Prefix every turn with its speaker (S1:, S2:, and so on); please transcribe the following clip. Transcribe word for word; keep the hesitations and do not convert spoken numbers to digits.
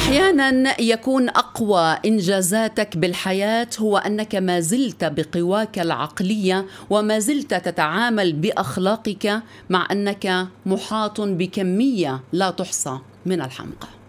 S1: أحيانا يكون أقوى إنجازاتك بالحياة هو أنك ما زلت بقواك العقلية وما زلت تتعامل بأخلاقك مع أنك محاط بكمية لا تحصى من الحمقى.